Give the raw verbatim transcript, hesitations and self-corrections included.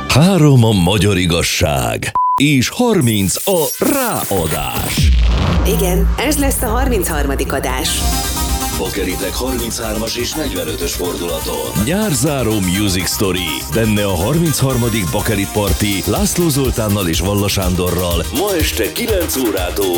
Három a magyar igazság, és harminc a ráadás. Igen, ez lesz a harmincharmadik adás. Bakelitek harminchármas és negyvenötös fordulaton. Nyárzáró Music Story. Benne a harmincharmadik Bakelit Party László Zoltánnal és Valla Sándorral ma este kilenc órától